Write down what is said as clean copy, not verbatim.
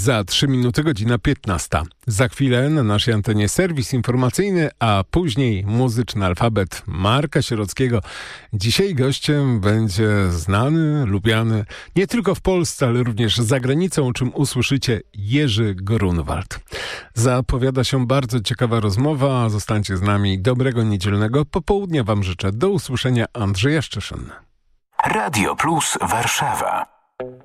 Za 3 minuty godzina 15. Za chwilę na naszej antenie serwis informacyjny, a później muzyczny alfabet Marka Sierockiego. Dzisiaj gościem będzie znany, lubiany nie tylko w Polsce, ale również za granicą, o czym usłyszycie, Jerzy Grunwald. Zapowiada się bardzo ciekawa rozmowa. Zostańcie z nami. Dobrego niedzielnego popołudnia wam życzę. Do usłyszenia, Andrzej Jaszczyszyn. Radio Plus Warszawa.